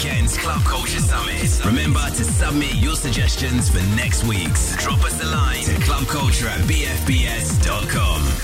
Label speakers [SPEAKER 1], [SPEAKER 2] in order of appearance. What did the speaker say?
[SPEAKER 1] weekend's Club Culture Summit. Remember to submit your suggestions for next week's. Drop us a line to clubculture@bfbs.com.